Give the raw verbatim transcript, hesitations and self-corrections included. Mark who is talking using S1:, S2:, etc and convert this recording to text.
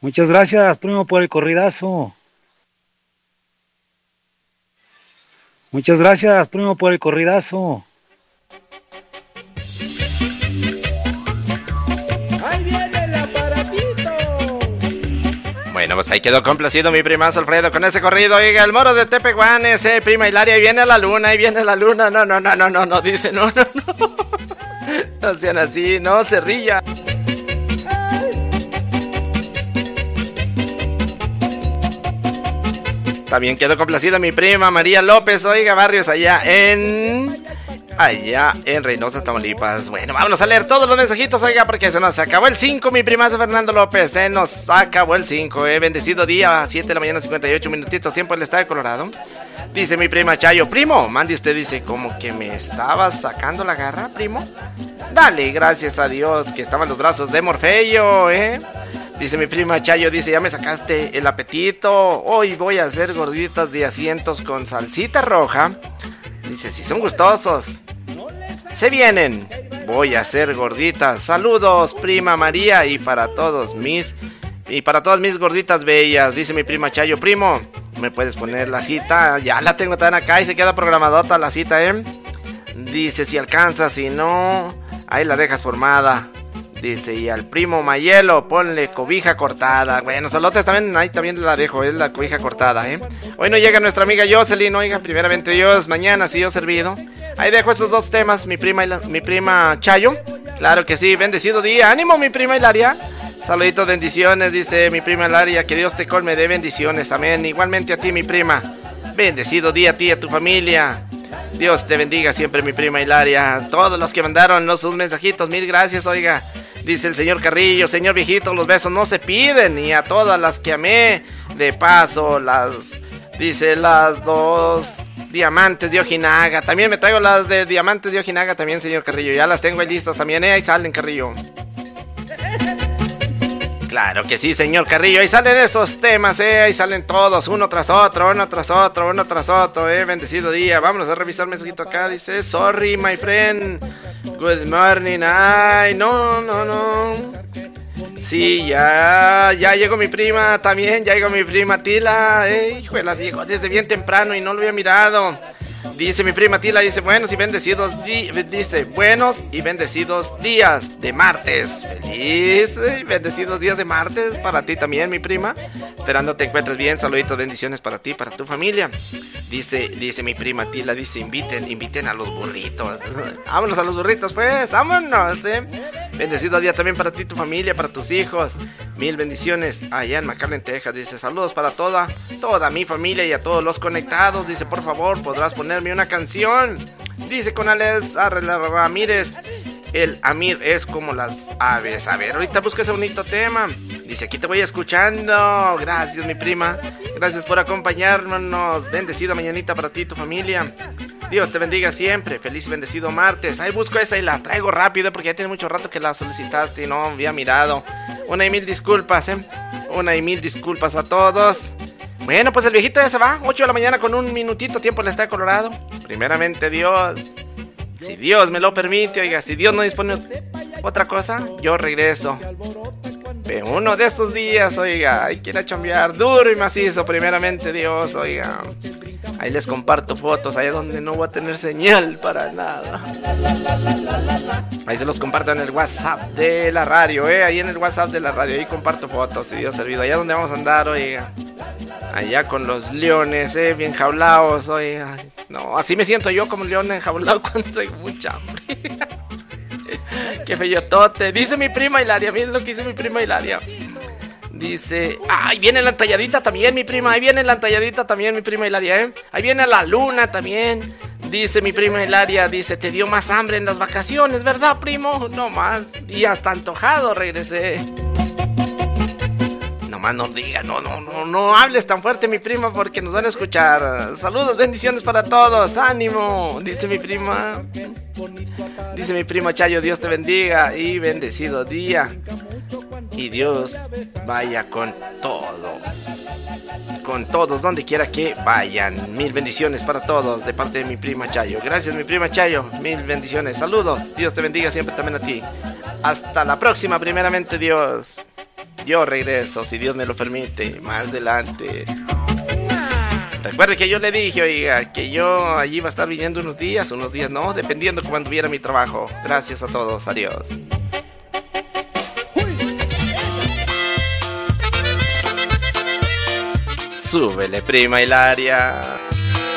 S1: Muchas gracias, primo, por el corridazo. Muchas gracias, primo, por el corridazo.
S2: ¡Ahí viene el aparatito!
S3: Bueno, pues ahí quedó complacido mi primazo Alfredo con ese corrido. Oiga, el moro de Tepehuanes, eh, prima Hilaria, ahí viene la luna, ahí viene la luna. No, no, no, no, no, no, dice, no, no, no. No sean así, no se ría. También quedó complacida mi prima María López, oiga, barrios allá en... Allá en Reynosa, Tamaulipas. Bueno, vámonos a leer todos los mensajitos, oiga, porque se nos acabó el cinco, mi primazo Fernando López. Se nos acabó el cinco, eh. Bendecido día, siete de la mañana, cincuenta y ocho minutitos, tiempo del estado de Colorado. Dice mi prima Chayo, primo, mande usted, dice, como que me estabas sacando la garra, primo. Dale, gracias a Dios que estaban los brazos de Morfeo, eh. Dice mi prima Chayo, dice, ya me sacaste el apetito. Hoy voy a hacer gorditas de asientos con salsita roja. Dice, si son gustosos, se vienen. Voy a hacer gorditas. Saludos, prima María, y para todos mis y para todas mis gorditas bellas. Dice mi prima Chayo, primo, ¿me puedes poner la cita? Ya la tengo tan acá y se queda programadota la cita, ¿eh? Dice, si alcanza, si no, ahí la dejas formada. Dice, y al primo Mayelo, ponle cobija cortada. Bueno, salotes también, ahí también la dejo, es la cobija cortada, ¿eh? Hoy no llega nuestra amiga Jocelyn, oiga, primeramente Dios, mañana si Dios servido. Ahí dejo esos dos temas, mi prima, mi prima Chayo. Claro que sí, bendecido día, ánimo mi prima Hilaria. Saluditos, bendiciones, dice mi prima Hilaria, que Dios te colme de bendiciones, amén. Igualmente a ti, mi prima, bendecido día a ti y a tu familia. Dios te bendiga siempre, mi prima Hilaria. Todos los que mandaron los, sus mensajitos, mil gracias, oiga. Dice el señor Carrillo, señor viejito, los besos no se piden. Y a todas las que amé, de paso, las, dice, las dos diamantes de Ojinaga. También me traigo las de diamantes de Ojinaga también, señor Carrillo. Ya las tengo ahí listas también, eh, ahí salen, Carrillo. Claro que sí, señor Carrillo, ahí salen esos temas, eh, ahí salen todos, uno tras otro, uno tras otro, uno tras otro, eh, bendecido día. Vámonos a revisar el mensajito acá, dice, sorry, my friend, good morning, ay, no, no, no. Sí, ya, ya llegó mi prima, también, ya llegó mi prima Tila, eh, hijuela, llegó desde bien temprano y no lo había mirado. Dice mi prima Tila, dice, buenos y bendecidos di dice, buenos y bendecidos días de martes. Feliz y bendecidos días de martes para ti también, mi prima. Esperando te encuentres bien, saluditos, bendiciones para ti, para tu familia. Dice, dice mi prima Tila, dice, inviten, inviten a los burritos. Vámonos a los burritos, pues, vámonos, eh. Bendecido día también para ti, tu familia, para tus hijos. Mil bendiciones allá en McAllen, Texas. Dice, saludos para toda, toda mi familia y a todos los conectados. Dice, por favor, podrás ponerme una canción. Dice con Alex Ramírez, el Amir es como las aves. A ver, ahorita busca ese bonito tema. Dice, aquí te voy escuchando. Gracias, mi prima. Gracias por acompañarnos. Bendecida mañanita para ti y tu familia. Dios te bendiga siempre. Feliz y bendecido martes. Ahí busco esa y la traigo rápido porque ya tiene mucho rato que la solicitaste y no había mirado. Una y mil disculpas, eh. Una y mil disculpas a todos. Bueno, pues el viejito ya se va. ocho de la mañana con un minutito tiempo en el estado de Colorado. Primeramente Dios, si Dios me lo permite, oiga, si Dios no dispone otra cosa, yo regreso. Pero uno de estos días, oiga, hay que ir a chambear duro y macizo, primeramente Dios, oiga. Ahí les comparto fotos, allá donde no voy a tener señal para nada. Ahí se los comparto en el WhatsApp de la radio, eh. Ahí en el WhatsApp de la radio, ahí comparto fotos, si Dios servido. Allá donde vamos a andar, oiga. Allá con los leones, eh, bien jaulados, oiga. No, así me siento yo como león enjaulado cuando tengo mucha hambre. Qué feyotote. Dice mi prima Hilaria, miren lo que dice mi prima Hilaria. Dice, ahí viene la entalladita también, mi prima. Ahí viene la entalladita también, mi prima Hilaria, ¿eh? Ahí viene la luna también. Dice mi prima Hilaria, dice, te dio más hambre en las vacaciones, ¿verdad, primo? No más. Y hasta antojado regresé. Nomás no digas, no, no, no, no hables tan fuerte, mi prima, porque nos van a escuchar. Saludos, bendiciones para todos, ánimo. Dice mi prima. Dice mi prima Chayo, Dios te bendiga y bendecido día. Y Dios vaya con todo, con todos, donde quiera que vayan. Mil bendiciones para todos de parte de mi prima Chayo. Gracias, mi prima Chayo, mil bendiciones. Saludos, Dios te bendiga siempre también a ti. Hasta la próxima, primeramente Dios. Yo regreso, si Dios me lo permite, más adelante. Recuerde que yo le dije, oiga, que yo allí iba a estar viniendo unos días, unos días no, dependiendo cómo anduviera mi trabajo. Gracias a todos, adiós. Súbele, prima Hilaria.